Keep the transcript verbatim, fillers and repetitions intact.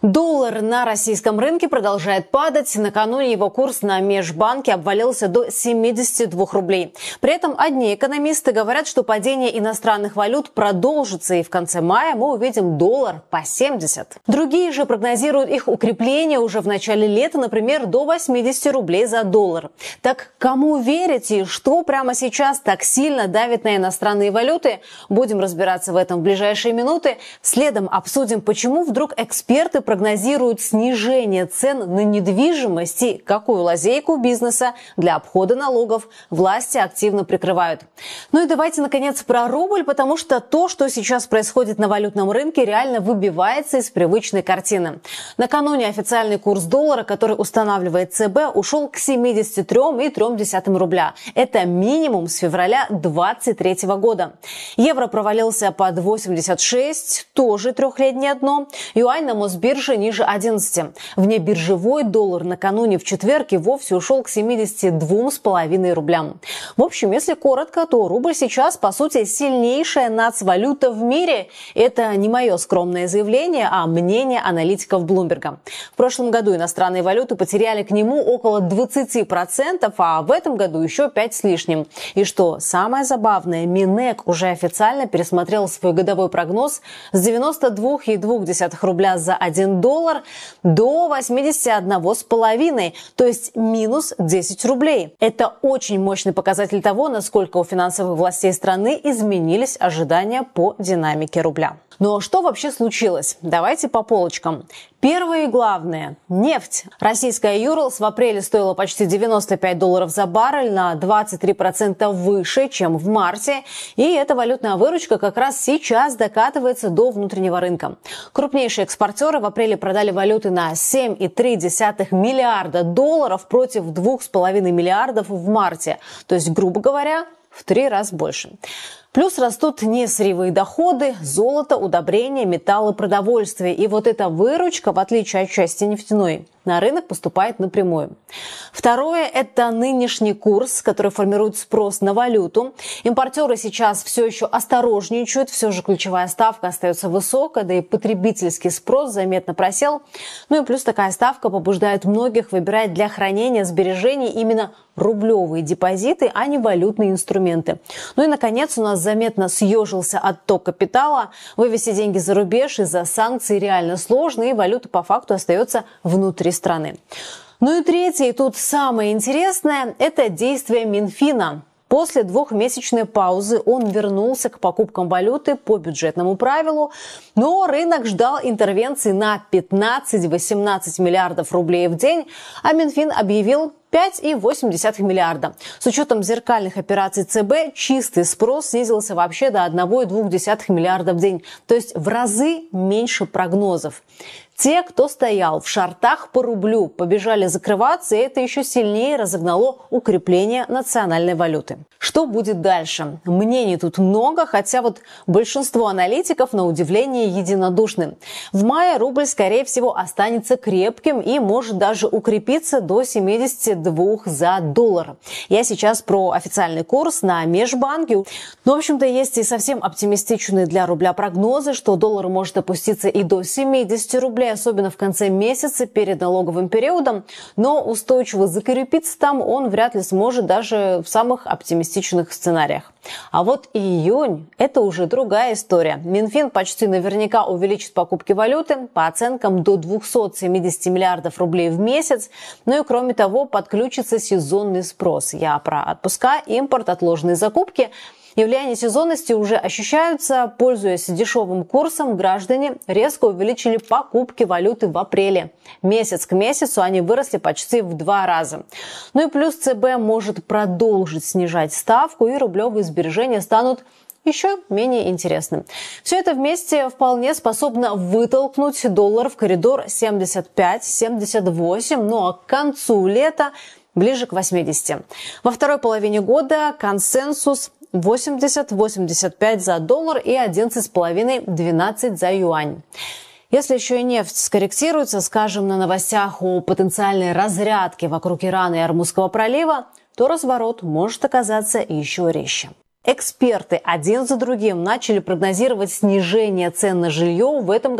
Доллар на российском рынке продолжает падать. Накануне его курс на межбанке обвалился до семидесяти двух рублей. При этом одни экономисты говорят, что падение иностранных валют продолжится, и в конце мая мы увидим доллар по семьдесят. Другие же прогнозируют их укрепление уже в начале лета, например, до восьмидесяти рублей за доллар. Так кому верить и что прямо сейчас так сильно давит на иностранные валюты? Будем разбираться в этом в ближайшие минуты. Следом обсудим, почему вдруг эксперты прогнозируют снижение цен на недвижимость и какую лазейку бизнеса для обхода налогов власти активно прикрывают. Ну и давайте, наконец, про рубль, потому что то, что сейчас происходит на валютном рынке, реально выбивается из привычной картины. Накануне официальный курс доллара, который устанавливает ЦБ, ушел к семидесяти трём и трём десятым рубля. Это минимум с февраля двадцать третьего года. Евро провалился под восемьдесят шесть, тоже трехлетнее дно. Юань на Мосбирже ниже одиннадцати. Внебиржевой доллар накануне в четверг и вовсе ушел к семидесяти двум с половиной рублям. В общем, если коротко, то рубль сейчас, по сути, сильнейшая нацвалюта в мире. Это не мое скромное заявление, а мнение аналитиков Блумберга. В прошлом году иностранные валюты потеряли к нему около двадцати процентов, а в этом году еще пять с лишним. И что самое забавное, Минэк уже официально пересмотрел свой годовой прогноз с девяноста двух и двух десятых рубля за один доллар до восьмидесяти одного с половиной, то есть минус десять рублей. Это очень мощный показатель того, насколько у финансовых властей страны изменились ожидания по динамике рубля. Но что вообще случилось? Давайте по полочкам. Первое и главное – нефть. Российская Юралс в апреле стоила почти девяносто пять долларов за баррель, на двадцать три процента выше, чем в марте. И эта валютная выручка как раз сейчас докатывается до внутреннего рынка. Крупнейшие экспортеры в апреле продали валюты на семь и три десятых миллиарда долларов против двух с половиной миллиардов в марте. То есть, грубо говоря, в три раза больше. Плюс растут несырьевые доходы, золото, удобрения, металлы, продовольствие. И вот эта выручка, в отличие от части нефтяной, на рынок поступает напрямую. Второе – это нынешний курс, который формирует спрос на валюту. Импортеры сейчас все еще осторожничают, все же ключевая ставка остается высокой, да и потребительский спрос заметно просел. Ну и плюс такая ставка побуждает многих выбирать для хранения сбережений именно рублевые депозиты, а не валютные инструменты. Ну и, наконец, у нас заметно съежился отток капитала. Вывести деньги за рубеж из-за санкций реально сложно, и валюта по факту остается внутри страны. Ну и третье, и тут самое интересное, это действие Минфина. После двухмесячной паузы он вернулся к покупкам валюты по бюджетному правилу, но рынок ждал интервенции на пятнадцать-восемнадцать миллиардов рублей в день, а Минфин объявил пять и восемь десятых миллиарда. С учетом зеркальных операций ЦБ чистый спрос снизился вообще до одного и двух десятых миллиарда в день, то есть в разы меньше прогнозов. Те, кто стоял в шортах по рублю, побежали закрываться, и это еще сильнее разогнало укрепление национальной валюты. Что будет дальше? Мнений тут много, хотя вот большинство аналитиков, на удивление, единодушны. В мае рубль, скорее всего, останется крепким и может даже укрепиться до семидесяти двух за доллар. Я сейчас про официальный курс на межбанке. Но, в общем-то, есть и совсем оптимистичные для рубля прогнозы, что доллар может опуститься и до семидесяти рублей, особенно в конце месяца перед налоговым периодом, но устойчиво закрепиться там он вряд ли сможет даже в самых оптимистичных сценариях. А вот июнь – это уже другая история. Минфин почти наверняка увеличит покупки валюты, по оценкам до двухсот семидесяти миллиардов рублей в месяц. Ну и кроме того, подключится сезонный спрос. Я про отпуска, импорт, отложенные закупки. И влияние сезонности уже ощущаются. Пользуясь дешевым курсом, граждане резко увеличили покупки валюты в апреле. Месяц к месяцу они выросли почти в два раза. Ну и плюс ЦБ может продолжить снижать ставку, и рублевые сбережения станут еще менее интересным. Все это вместе вполне способно вытолкнуть доллар в коридор семьдесят пять - семьдесят восемь, ну а к концу лета ближе к восьмидесяти. Во второй половине года консенсус восемьдесят - восемьдесят пять за доллар и одиннадцать с половиной - двенадцать за юань. Если еще и нефть скорректируется, скажем, на новостях о потенциальной разрядке вокруг Ирана и Ормузского пролива, то разворот может оказаться еще резче. Эксперты один за другим начали прогнозировать снижение цен на жилье в этом году